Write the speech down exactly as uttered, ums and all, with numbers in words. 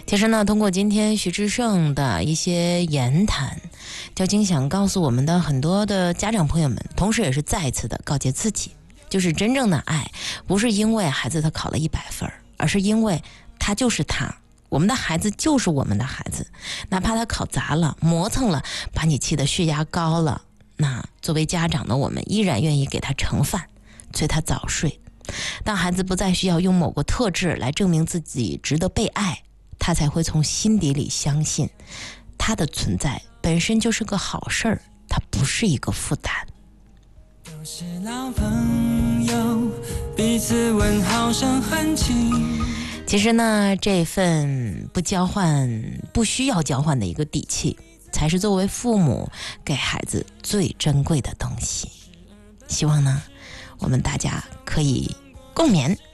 其实呢，通过今天徐志胜的一些言谈，交警想告诉我们的很多的家长朋友们，同时也是再次的告诫自己，就是真正的爱不是因为孩子他考了一百分，而是因为他就是他，我们的孩子就是我们的孩子，哪怕他考砸了磨蹭了，把你气得血压高了，那作为家长的我们依然愿意给他盛饭，催他早睡。当孩子不再需要用某个特质来证明自己值得被爱，他才会从心底里相信他的存在本身就是个好事儿，他不是一个负担。 都是老朋友，彼此问好声很轻。 其实呢，这份不交换不需要交换的一个底气，才是作为父母给孩子最珍贵的东西。希望呢我们大家可以共勉。